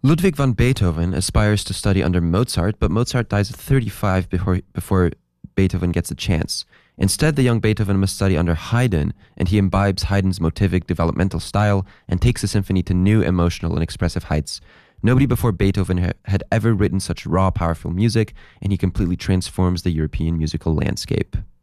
Ludwig van Beethoven aspires to study under Mozart, but Mozart dies at 35 before Beethoven gets a chance. Instead, the young Beethoven must study under Haydn, and he imbibes Haydn's motivic developmental style and takes the symphony to new emotional and expressive heights. Nobody before Beethoven had ever written such raw, powerful music, and he completely transforms the European musical landscape.